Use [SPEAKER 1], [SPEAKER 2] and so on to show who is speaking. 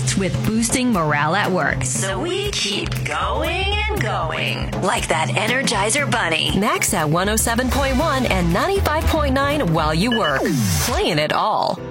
[SPEAKER 1] obsessed with boosting morale at work. So we keep going and going. Like that Energizer Bunny. Max at 107.1 and 95.9 while you work. Playing it all.